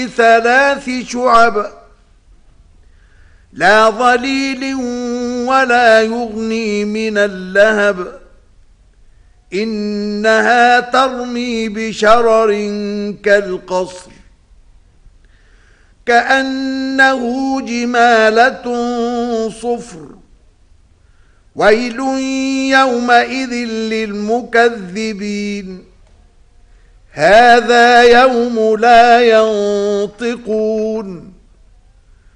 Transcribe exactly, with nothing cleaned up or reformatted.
في ثلاث شعب لا ظليل ولا يغني من اللهب إنها ترمي بشرر كالقصر كأنه جمالة صفر ويل يومئذ للمكذبين هذا يوم لا ينطقون